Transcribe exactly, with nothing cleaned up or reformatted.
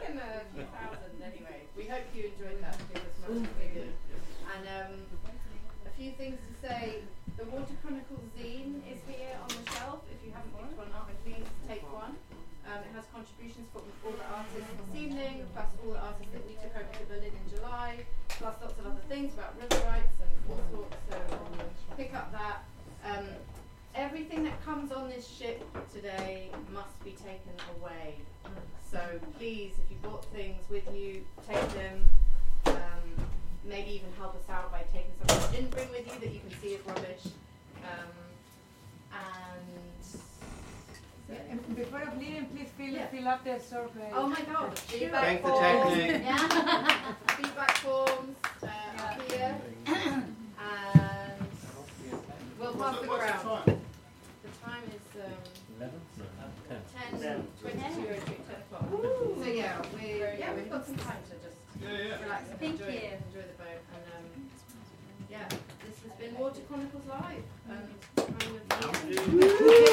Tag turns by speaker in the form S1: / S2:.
S1: in a few thousand anyway. We hope you enjoyed that. It was much really good. And um, a few things to say. The Water Chronicles zine is here on the shelf. If you haven't picked one up, please take one. Um, it has contributions from all the artists this evening, plus all the artists that we took over to Berlin in July, plus lots of other things about river rights and all sorts. So pick up that. Um, everything that comes on this ship today must be taken away. So please, if you brought things with you, take them. Um, maybe even help us out by taking something you didn't bring with you that you can see is rubbish. Um, and
S2: Yeah, and before of leaving, please fill,
S1: Yeah.
S2: fill up the survey.
S1: oh my god, feedback
S3: Thank the
S1: forms.
S3: technique.
S1: Yeah. Feedback forms uh,
S2: Yeah.
S1: up here. And we'll pass them around. The time is um,
S3: eleven? ten.
S1: ten, twenty-two, ten o'clock. So yeah, we yeah, we've got some time to just
S4: Yeah, yeah.
S1: relax and
S5: Thank
S1: enjoy,
S5: you.
S1: enjoy the boat. And um, yeah, this has been Water Chronicles Live. And kind of